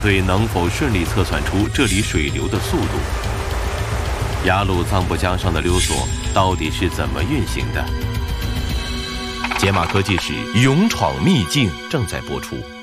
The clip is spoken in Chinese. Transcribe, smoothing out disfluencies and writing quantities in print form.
对能否顺利测算出这里水流的速度。雅鲁藏布江上的溜索到底是怎么运行的？解码科技史勇闯秘境正在播出。